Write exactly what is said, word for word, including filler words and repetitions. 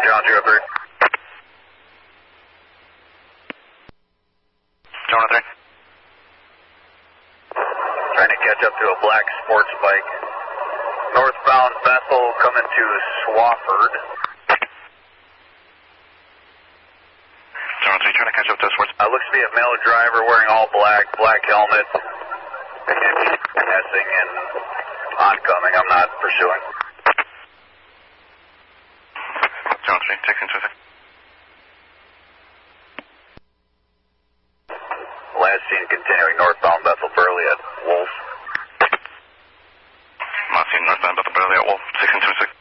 John zero three. John three. Trying to catch up to a black sports bike. Northbound Bethel coming to Swafford. John three, trying to catch up to sports. Uh, looks to be a male driver wearing all black, black helmet. Passing and oncoming, I'm not pursuing. John three, taking traffic. Last seen continuing northbound Bethel Burley at Wolf. Last seen northbound Bethel Burley at Wolf, six two six.